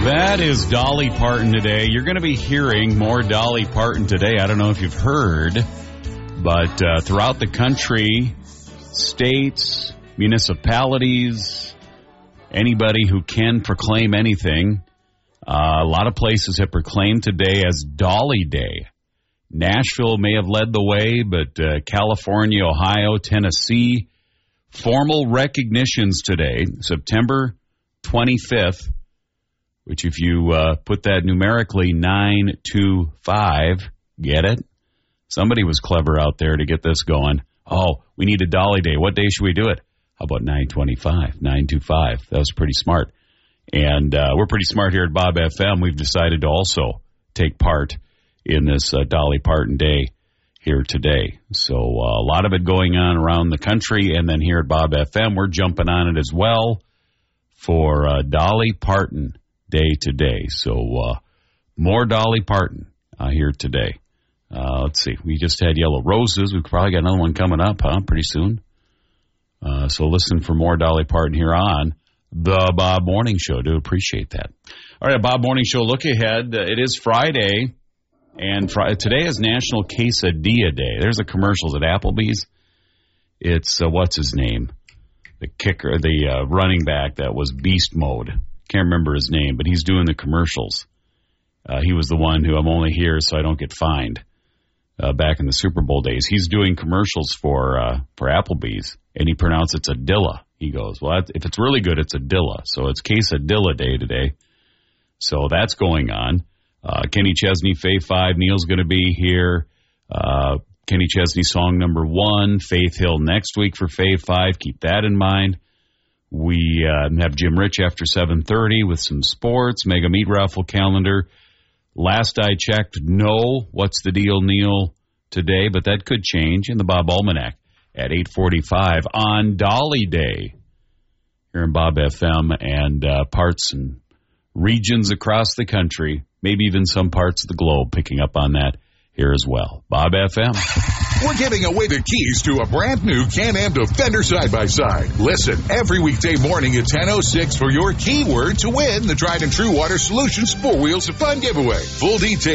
That is Dolly Parton today. You're going to be hearing more Dolly Parton today. I don't know if you've heard, but throughout the country, states, municipalities, anybody who can proclaim anything, a lot of places have proclaimed today as Dolly Day. Nashville may have led the way, but California, Ohio, Tennessee, formal recognitions today, September 25th, which if you put that numerically, 925, get it? Somebody was clever out there to get this going. Oh, we need a Dolly Day. What day should we do it? How about 925, 925? That was pretty smart. And we're pretty smart here at Bob FM. We've decided to also take part in this Dolly Parton Day here today. So a lot of it going on around the country, and then here at Bob FM, we're jumping on it as well for Dolly Parton Day today. So more Dolly Parton here today. Let's see. We just had Yellow Roses. We've probably got another one coming up, pretty soon. So listen for more Dolly Parton here on the Bob Morning Show. Do appreciate that. All right, Bob Morning Show look ahead. It is Friday, and today is National Quesadilla Day. There's the commercials at Applebee's. It's, what's his name? The kicker, the running back that was beast mode. Can't remember his name, but he's doing the commercials. He was the one who I'm only here so I don't get fined back in the Super Bowl days. He's doing commercials for Applebee's, and he pronounced it's a Dilla. He goes, well, if it's really good, it's a Dilla. So it's Quesadilla Day today. So that's going on. Kenny Chesney, Faith 5. Neil's going to be here. Kenny Chesney song number 1. Faith Hill next week for Faith 5. Keep that in mind. We have Jim Rich after 7:30 with some sports, Mega Meat Raffle calendar. Last I checked, no What's the Deal, Neil, today, but that could change in the Bob Almanac at 8:45 on Dolly Day here in Bob FM and parts and regions across the country, maybe even some parts of the globe picking up on that here as well. Bob FM. We're giving away the keys to a brand new Can-Am Defender side-by-side. Listen every weekday morning at 10:06 for your keyword to win the Tried and True Water Solutions 4 Wheels of Fun giveaway. Full details